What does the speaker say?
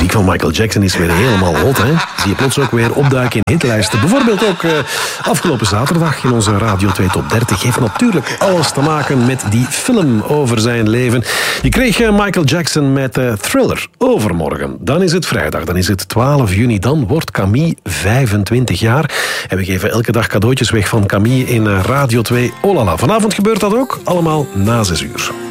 muziek van Michael Jackson is weer helemaal hot, hè? Zie je plots ook weer opduiken in hitlijsten. Bijvoorbeeld ook afgelopen zaterdag in onze Radio 2 Top 30. Heeft natuurlijk alles te maken met die film over zijn leven. Je kreeg Michael Jackson met Thriller overmorgen. Dan is het vrijdag, dan is het 12 juni. Dan wordt Camille 25 jaar. En we geven elke dag cadeautjes weg van Camille in Radio 2 Olala. Vanavond gebeurt dat ook, allemaal na 6 uur.